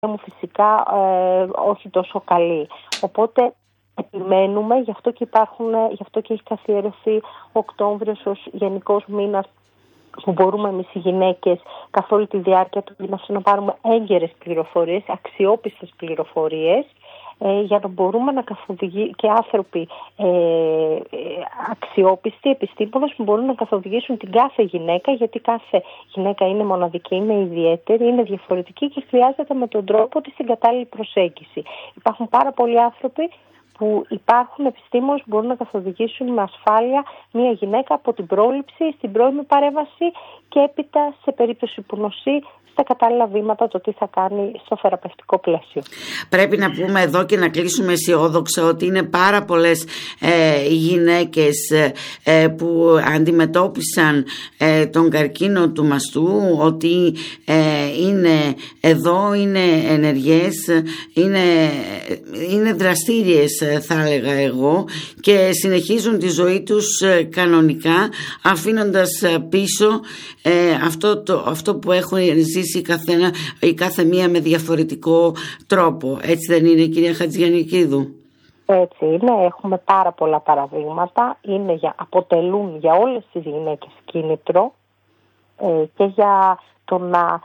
μου φυσικά όχι τόσο καλή. Οπότε επιμένουμε, γι' αυτό και έχει καθιερωθεί Οκτώβριος ως γενικός μήνας που μπορούμε εμείς οι γυναίκες καθ' όλη τη διάρκεια του μήνας να πάρουμε έγκαιρες πληροφορίες, αξιόπιστες πληροφορίες, για να μπορούμε να καθοδηγήσουμε και άνθρωποι αξιόπιστοι επιστήμονες που μπορούν να καθοδηγήσουν την κάθε γυναίκα, γιατί κάθε γυναίκα είναι μοναδική, είναι ιδιαίτερη, είναι διαφορετική και χρειάζεται με τον τρόπο της την κατάλληλη προσέγγιση. Υπάρχουν πάρα πολλοί άνθρωποι που υπάρχουν επιστήμονες που μπορούν να καθοδηγήσουν με ασφάλεια μια γυναίκα από την πρόληψη στην πρώιμη παρέμβαση και έπειτα σε περίπτωση που νοσεί στα κατάλληλα βήματα το τι θα κάνει στο θεραπευτικό πλαίσιο. Πρέπει να πούμε εδώ και να κλείσουμε αισιόδοξα ότι είναι πάρα πολλές γυναίκες που αντιμετώπισαν τον καρκίνο του μαστού, ότι είναι εδώ, είναι ενεργές, είναι δραστήριες θα έλεγα εγώ, και συνεχίζουν τη ζωή τους κανονικά, αφήνοντας πίσω αυτό που έχουν ζήσει η κάθε μία με διαφορετικό τρόπο. Έτσι δεν είναι, κυρία Χατζιαννικίδου? Έτσι είναι, έχουμε πάρα πολλά παραδείγματα, αποτελούν για όλες τις γυναίκες κίνητρο και για το να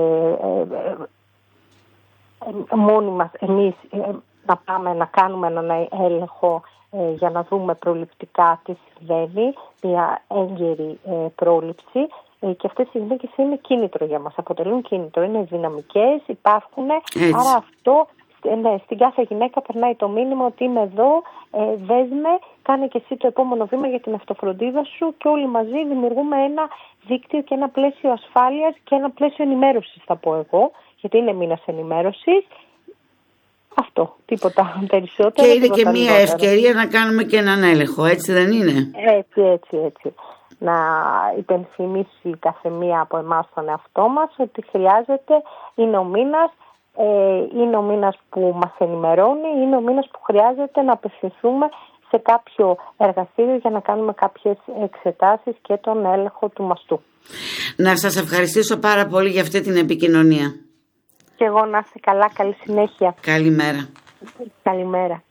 μόνοι μας εμείς να πάμε να κάνουμε έναν έλεγχο για να δούμε προληπτικά τι συμβαίνει, μια έγκαιρη πρόληψη. Και αυτές οι γυναίκες είναι κίνητρο για μας, αποτελούν κίνητρο, είναι δυναμικές, υπάρχουν. Άρα αυτό στην κάθε γυναίκα περνάει το μήνυμα ότι είμαι εδώ, δέσμε, κάνε και εσύ το επόμενο βήμα για την αυτοφροντίδα σου και όλοι μαζί δημιουργούμε ένα δίκτυο και ένα πλαίσιο ασφάλειας και ένα πλαίσιο ενημέρωσης, θα πω εγώ, γιατί είναι μήνας ενημέρωσης. Αυτό, τίποτα περισσότερο. Και είναι και μια ευκαιρία να κάνουμε και έναν έλεγχο, έτσι δεν είναι? Έτσι. Να υπενθυμίσει κάθε μία από εμάς τον εαυτό μας ότι χρειάζεται, είναι ο μήνας που μας ενημερώνει, είναι ο μήνας που χρειάζεται να απευθυνθούμε σε κάποιο εργαστήριο για να κάνουμε κάποιες εξετάσεις και τον έλεγχο του μαστού. Να σας ευχαριστήσω πάρα πολύ για αυτή την επικοινωνία. Και εγώ να είστε καλά, καλή συνέχεια. Καλημέρα. Καλημέρα.